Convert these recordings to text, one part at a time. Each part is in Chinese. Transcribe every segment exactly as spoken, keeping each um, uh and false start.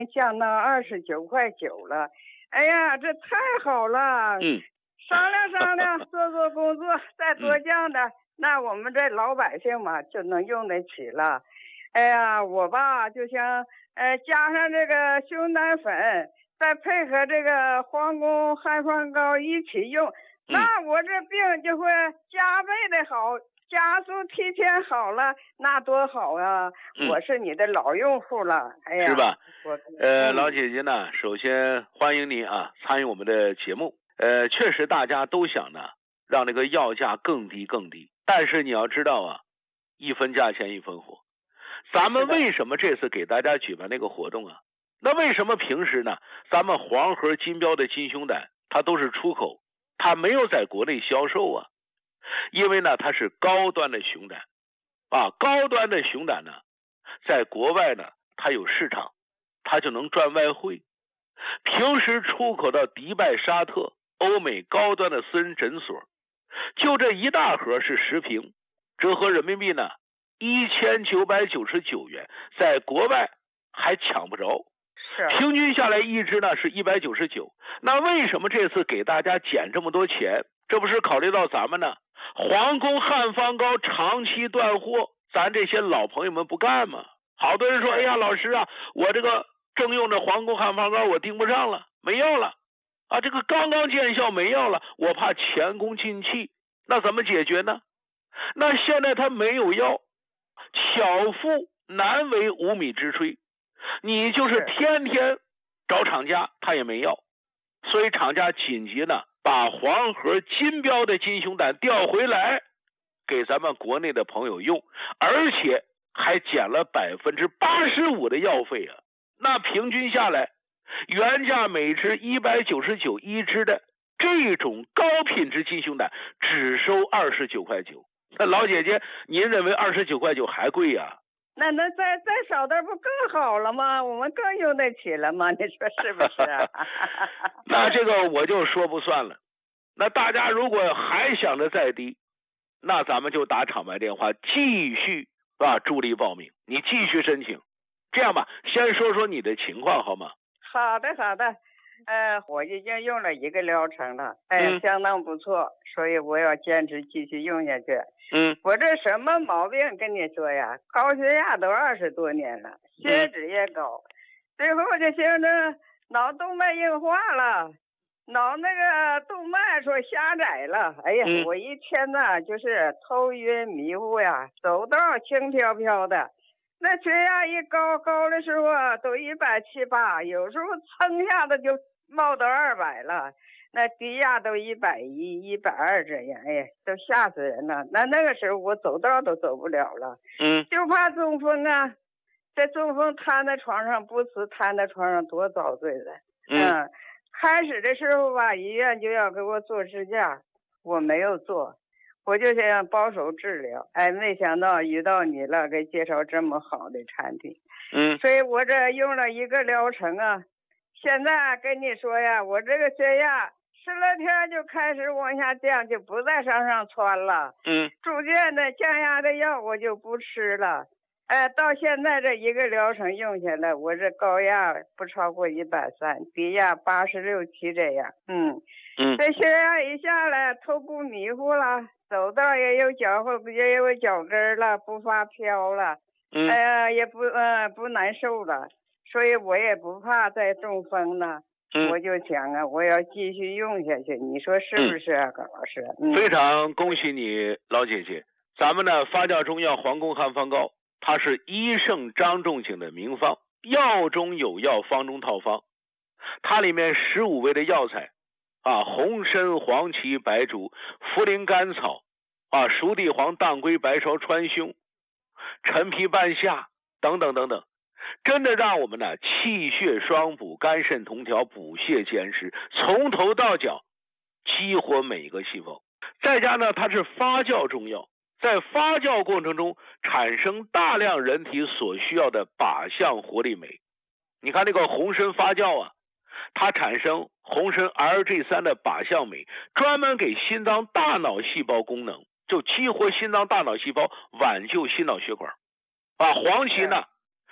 降到二十九块九了。哎呀，这太好了！ 嗯， 商量商量，做做工作，再多降点、嗯，那我们这老百姓嘛就能用得起了。哎呀，我吧就想，呃，加上这个熊胆粉，再配合这个皇宫汉方膏一起用，嗯、那我这病就会加倍的好。加速提前好了，那多好啊！嗯、我是你的老用户了，哎呀， 是吧？呃， 嗯、 老姐姐呢，首先欢迎您啊，参与我们的节目。呃，确实大家都想呢，让那个药价更低更低，但是你要知道啊，一分价钱一分货。咱们为什么这次给大家举办那个活动啊？那为什么平时呢，咱们黄河金标的金熊胆它都是出口，它没有在国内销售啊？因为呢，它是高端的熊胆，啊，高端的熊胆呢，在国外呢，它有市场，它就能赚外汇。平时出口到迪拜、沙特、欧美高端的私人诊所，就这一大盒是十瓶，折合人民币呢一千九百九十九元，在国外还抢不着。 是， 平均下来一支呢是一百九十九。那为什么这次给大家减这么多钱？这不是考虑到咱们呢？皇宫汉方膏长期断货，咱这些老朋友们不干吗？好多人说，哎呀，老师啊，我这个正用着皇宫汉方膏，我盯不上了，没药了啊，这个刚刚见效没药了，我怕前功尽弃，那怎么解决呢？那现在他没有药，巧妇难为无米之炊，你就是天天找厂家，他也没药，所以厂家紧急呢把黄河金标的金熊胆调回来给咱们国内的朋友用，而且还减了百分之八十五的药费啊！那平均下来，原价每支一百九十九一支的这种高品质金熊胆，只收二十九块九。那老姐姐，您认为二十九块九还贵呀、啊？ 那那再再少点不更好了吗？我们更用得起了吗？你说是不是、啊？ 那这个我就说不算了。那大家如果还想着再低，那咱们就打厂牌电话继续啊助力报名，你继续申请。这样吧，先说说你的情况好吗？ 好的好的，呃，我已经用了一个疗程了，哎，嗯、相当不错，所以我要坚持继续用下去。 嗯， 我这什么毛病跟你说呀？高血压都二十多年了，血脂也高，嗯、最后就形成脑动脉硬化了，脑那个动脉说狭窄了。哎呀，嗯、我一天呐就是头晕迷糊呀，走道轻飘飘的。那血压一高高的时候啊，都一百七八，有时候蹭下子就冒到二百了。那低压都一百一、一百二这样，哎呀，都吓死人了。那那个时候我走道都走不了了， 嗯， 就怕中风啊。这中风瘫在床上不死，瘫在床上多遭罪的。 嗯， 嗯，开始的时候吧，医院就要给我做支架，我没有做。我就想保守治疗，哎，没想到遇到你了，给介绍这么好的产品， 嗯， 所以我这用了一个疗程啊，现在跟你说呀，我这个血压十来天就开始往下降，就不再往上窜了， 嗯， 逐渐的降压的药我就不吃了，哎，到现在这一个疗程用下来，我这高压不超过一百三，低压八十六七这样，嗯， 嗯， 这血压一下来，头不迷糊了。走道也有脚后也有脚跟了，不发飘了， 嗯， 哎呀，也不呃不难受了，所以我也不怕再中风了。 嗯， 我就想啊，我要继续用下去，你说是不是啊，葛、嗯、老师？嗯， 非常恭喜你，老姐姐。咱们呢发酵中药皇宫汉方膏，它是医圣张仲景的名方，药中有药，方中套方。它里面十五味的药材。啊，红参、黄芪、白术、茯苓、甘草，啊，熟地黄、当归、白芍、川芎、陈皮、半夏等等等等，真的让我们呢气血双补、肝肾同调、补泻兼施，从头到脚激活每一个细胞。再加呢，它是发酵中药，在发酵过程中产生大量人体所需要的靶向活力酶。你看那个红参发酵啊，它产生红参 R G 三 的靶向酶，专门给心脏大脑细胞功能，就激活心脏大脑细胞，挽救心脑血管。啊，黄芪呢，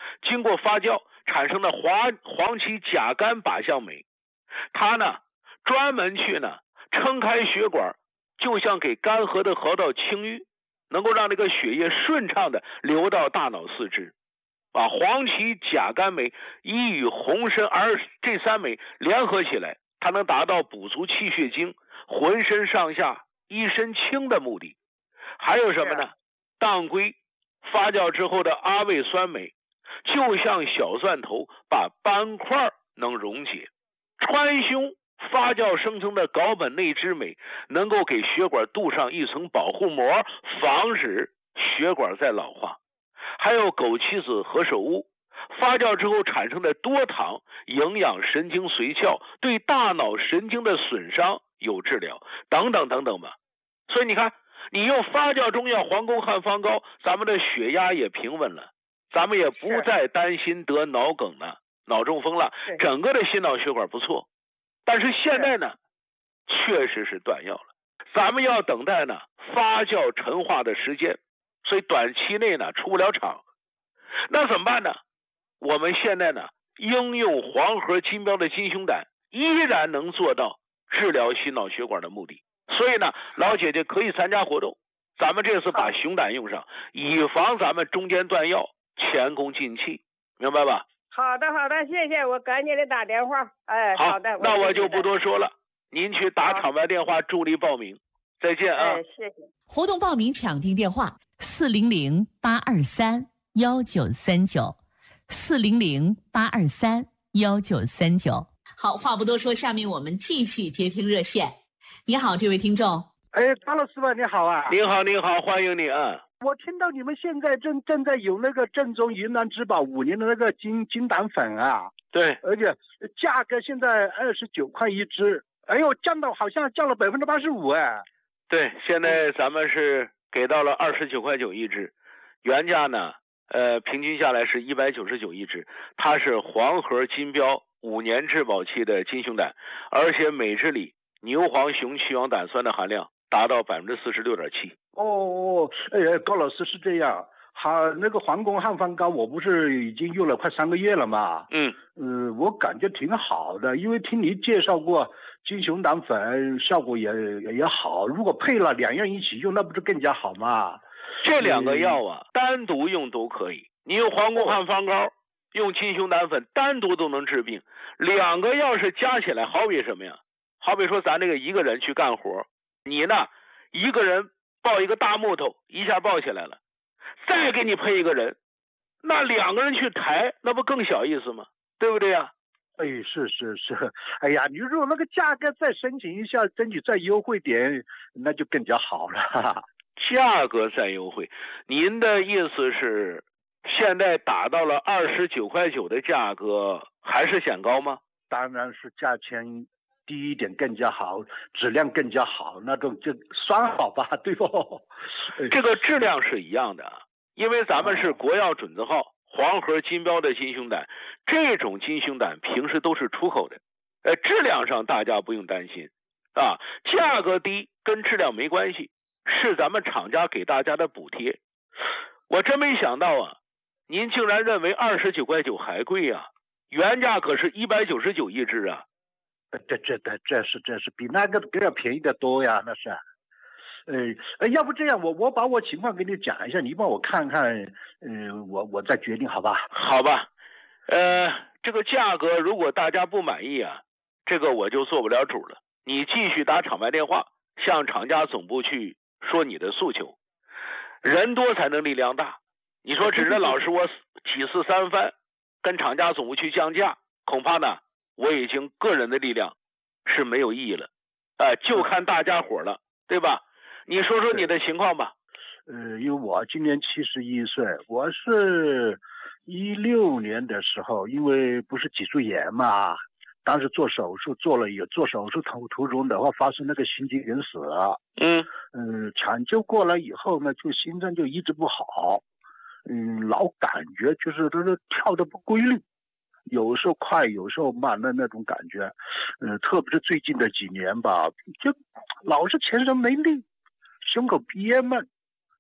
经过发酵产生的黄黄芪甲苷靶向酶，它呢专门去呢撑开血管，就像给干涸的河道清淤，能够让这个血液顺畅的流到大脑四肢。啊，黄芪甲苷酶一与红参儿这三酶联合起来，它能达到补足气血精、浑身上下一身轻的目的。还有什么呢？当归发酵之后的阿魏酸酶，就像小蒜头，把斑块能溶解。川芎发酵生成的睾本内酯酶，能够给血管镀上一层保护膜，防止血管再老化。还有枸杞子何首乌发酵之后产生的多糖，营养神经髓鞘，对大脑神经的损伤有治疗，等等等等吧。所以你看，你用发酵中药黄宫汉方膏，咱们的血压也平稳了，咱们也不再担心得脑梗了、脑中风了，整个的心脑血管不错。但是现在呢，确实是断药了，咱们要等待呢发酵陈化的时间，所以短期内呢出不了厂。那怎么办呢？我们现在呢应用黄河金标的金熊胆，依然能做到治疗心脑血管的目的。所以呢，老姐姐可以参加活动，咱们这次把熊胆用上，以防咱们中间断药、前功尽弃，明白吧？ 好的，好的，谢谢，我赶紧的打电话。哎， 好, 好的， 那我就不多说了，您去打场外电话助力报名。再见啊！ 哎，谢谢。 活动报名抢订电话：四零零八二三幺九三九，四零零八二三幺九三九。好，话不多说，下面我们继续接听热线。你好，这位听众。 哎，张老师吧，你好啊！ 您好，您好，欢迎你啊！ 我听到你们现在正正在有那个正宗云南之宝五年的那个金金胆粉啊， 对， 而且价格现在二十九块一支，哎呦，降到好像降了百分之八十五哎。 对，现在咱们是给到了二十九块九一支，原价呢，呃，平均下来是一百九十九一支，它是黄河金标五年质保期的金熊胆，而且每支里牛黄雄去氧胆酸的含量达到百分之四十六点七。 哦，哎，高老师是这样，好，那个黄宫汉方膏我不是已经用了快三个月了嘛？ 嗯， 呃，我感觉挺好的，因为听你介绍过金熊胆粉，效果也也好。如果配了两样一起用，那不是更加好吗？ 这两个药啊，嗯、单独用都可以。你用黄宫汉方膏，用金熊胆粉，单独都能治病。两个药是加起来，好比什么呀？好比说咱这个一个人去干活，你呢一个人抱一个大木头，一下抱起来了，再给你配一个人，那两个人去抬，那不更小意思吗？对不对呀？ 哎，是是是，哎呀，你如果那个价格再申请一下，争取再优惠点，那就更加好了。哈哈， 价格再优惠，您的意思是现在打到了二十九块九的价格，还是显高吗？ 当然是价钱低一点更加好，质量更加好，那种就算好吧，对不？ 这个质量是一样的，因为咱们是国药准字号黄河金标的金熊胆，这种金熊胆平时都是出口的，呃，质量上大家不用担心啊，价格低跟质量没关系，是咱们厂家给大家的补贴。我真没想到啊，您竟然认为二十九块九还贵啊，原价可是一百九十九一支啊。 这这这这是这是比那个更要便宜的多呀，那是。呃，要不这样，我我把我情况给你讲一下，你帮我看看，呃，我我再决定，好吧？ 好吧，呃，这个价格如果大家不满意啊，这个我就做不了主了。你继续打厂外电话，向厂家总部去说你的诉求。人多才能力量大，你说指着老师我几次三番跟厂家总部去降价，恐怕呢我已经个人的力量是没有意义了，呃，就看大家伙了，对吧？你说说你的情况吧。 呃，因为我今年七十一岁，我是一六年的时候，因为不是脊柱炎嘛，当时做手术做了，有做手术途途中的话发生那个心肌梗死， 嗯， 呃，抢救过来以后呢，就心脏就一直不好，嗯，老感觉就是都是跳的不规律。有时候快，有时候慢的那种感觉，呃，特别是最近的几年吧，就老是全身没力，胸口憋闷，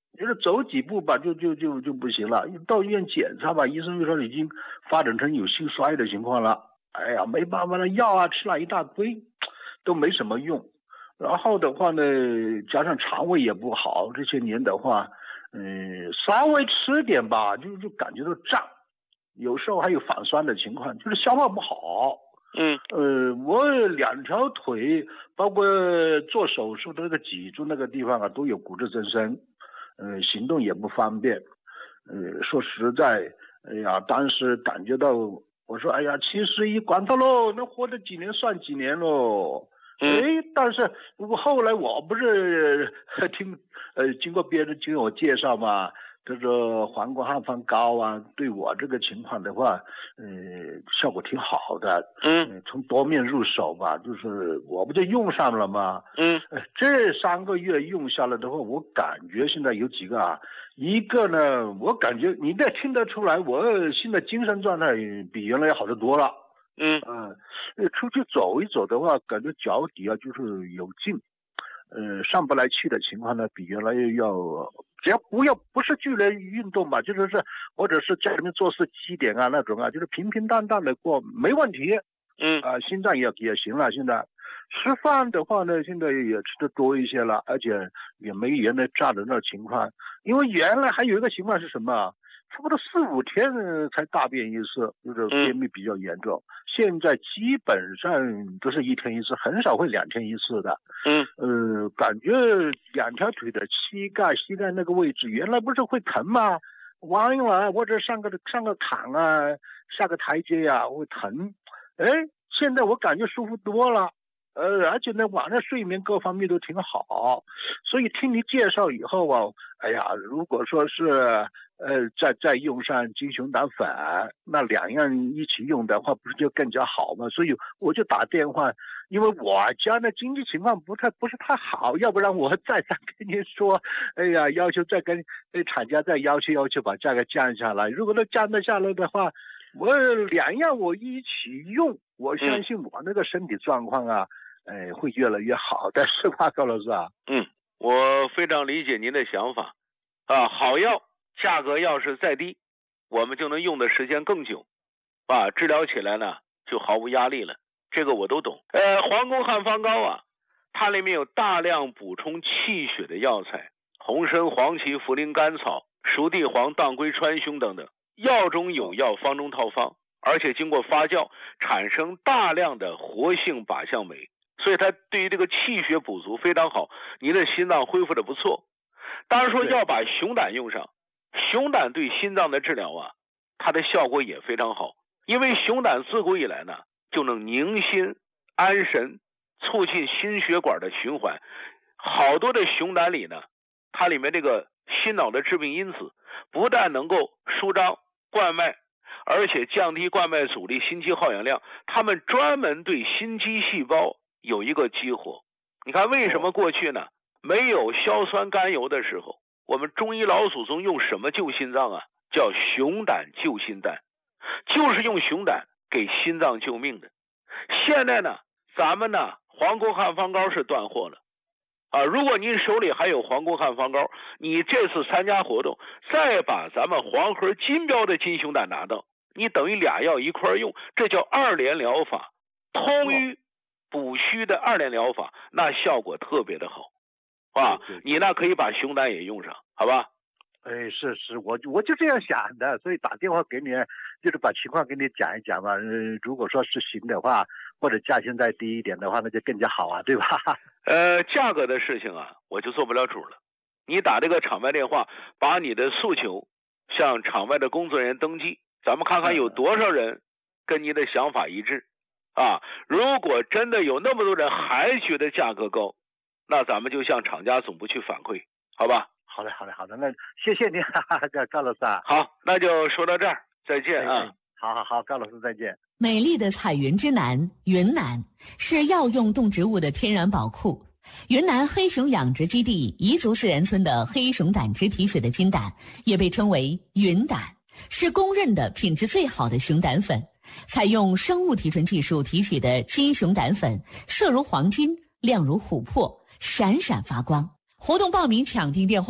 就是走几步吧，就就就就不行了。到医院检查吧，医生就说已经发展成有心衰的情况了。哎呀，没办法了，药啊吃了一大堆，都没什么用。然后的话呢，加上肠胃也不好，这些年的话，嗯，稍微吃点吧，就就感觉到胀，有时候还有反酸的情况，就是消化不好。 嗯， 呃，我两条腿，包括做手术的那个脊柱那个地方啊，都有骨质增生，呃，行动也不方便。呃，说实在，哎呀，当时感觉到，我说，哎呀，七十一管他喽，能活得几年算几年喽。哎，但是我后来我不是听，呃，经过别人经我介绍嘛。这个黄瓜汉方膏啊，对我这个情况的话，呃，效果挺好的。 嗯， 从多面入手吧，就是我不就用上了吗？ 嗯， 这三个月用下来的话，我感觉现在有几个啊，一个呢，我感觉你也听得出来，我现在精神状态比原来好得多了。 嗯嗯，出去走一走的话，感觉脚底啊就是有劲。呃，上不来气的情况呢，比原来要，只要不要不是剧烈运动吧，就是是或者是家里面做事积点啊那种啊，就是平平淡淡的过没问题。 嗯啊、呃，心脏也也行了。现在吃饭的话呢，现在也吃的多一些了，而且也没原来炸的那情况。因为原来还有一个情况是什么？差不多四五天才大便一次，就是便秘比较严重。嗯、现在基本上都是一天一次，很少会两天一次的。 嗯， 呃，感觉两条腿的膝盖、膝盖那个位置，原来不是会疼吗？弯一弯或者上个上个坎啊，下个台阶呀、啊，会疼。哎，现在我感觉舒服多了。呃，而且呢，晚上睡眠各方面都挺好，所以听你介绍以后啊，哎呀，如果说是呃再再用上金熊胆粉，那两样一起用的话，不是就更加好吗？所以我就打电话，因为我家的经济情况不太不是太好，要不然我再三跟您说，哎呀，要求再跟厂家再要求要求把价格降下来。如果能降得下来的话，我两样我一起用，我相信我那个身体状况啊。嗯哎，会越来越好的，是吧，高老师啊？ 嗯，我非常理解您的想法啊。好药价格要是再低，我们就能用的时间更久，啊，治疗起来呢就毫无压力了。这个我都懂。呃，皇宫汉方膏啊，它里面有大量补充气血的药材，红参、黄芪、茯苓、甘草、熟地黄、当归、川芎等等，药中有药，方中套方，而且经过发酵，产生大量的活性靶向酶。所以它对于这个气血补足非常好，你的心脏恢复的不错。当然说要把熊胆用上，熊胆对心脏的治疗啊，它的效果也非常好。因为熊胆自古以来呢，就能宁心安神，促进心血管的循环。好多的熊胆里呢，它里面这个心脑的致病因子，不但能够舒张冠脉，而且降低冠脉阻力、心肌耗氧量，它们专门对心肌细胞有一个激活。你看为什么过去呢没有硝酸甘油的时候，我们中医老祖宗用什么救心脏啊？叫熊胆救心丹，就是用熊胆给心脏救命的。现在呢，咱们呢皇宫汉方膏是断货了啊！如果您手里还有皇宫汉方膏，你这次参加活动再把咱们黄河金标的金熊胆拿到，你等于俩药一块用，这叫二联疗法，通于补虚的二联疗法，那效果特别的好啊！你呢可以把熊胆也用上，好吧？ 哎，是是，我我就这样想的，所以打电话给你，就是把情况给你讲一讲嘛。呃，如果说是行的话，或者价钱再低一点的话，那就更加好啊，对吧？ 呃，价格的事情啊，我就做不了主了。你打这个场外电话，把你的诉求向场外的工作人员登记，咱们看看有多少人跟你的想法一致啊。如果真的有那么多人还觉得价格高，那咱们就向厂家总部去反馈，好吧？ 好的，好的，好的，那谢谢您，哈哈，高老师啊。 好，那就说到这儿，再见啊。 嗯、好好好，高老师再见。 美丽的彩云之南云南是药用动植物的天然宝库。云南黑熊养殖基地彝族自然村的黑熊胆汁提取的金胆也被称为云胆，是公认的品质最好的熊胆粉。采用生物提纯技术提取的金熊胆粉，色如黄金，亮如琥珀，闪闪发光。活动报名抢订电话：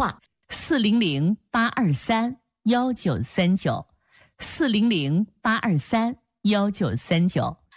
四零零八二三幺九三九，四零零八二三幺九三九。